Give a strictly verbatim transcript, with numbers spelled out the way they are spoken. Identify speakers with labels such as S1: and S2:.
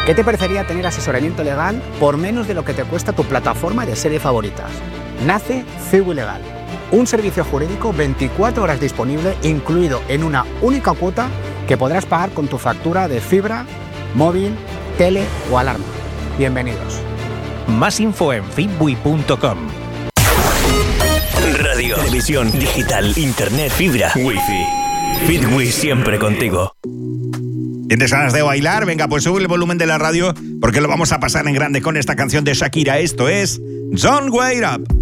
S1: ¿Qué te parecería tener asesoramiento legal por menos de lo que te cuesta tu plataforma de series favoritas? Nace Cibu Legal, un servicio jurídico veinticuatro horas disponible, incluido en una única cuota que podrás pagar con tu factura de fibra, móvil, tele o alarma. Bienvenidos.
S2: Más info en fitbui punto com.
S3: Radio, televisión, digital, internet, fibra, wifi. Fitbui siempre contigo.
S4: ¿Tienes ganas de bailar? Venga, pues sube el volumen de la radio porque lo vamos a pasar en grande con esta canción de Shakira. Esto es Don't Wait Up.